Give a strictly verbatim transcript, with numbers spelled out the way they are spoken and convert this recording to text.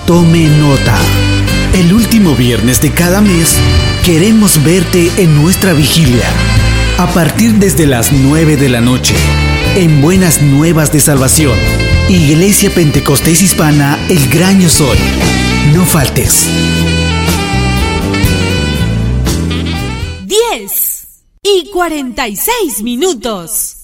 Tome nota. El último viernes de cada mes queremos verte en nuestra vigilia. A partir desde las nueve de la noche, en Buenas Nuevas de Salvación, Iglesia Pentecostés Hispana El Graño Sol. No faltes. diez y cuarenta y seis minutos.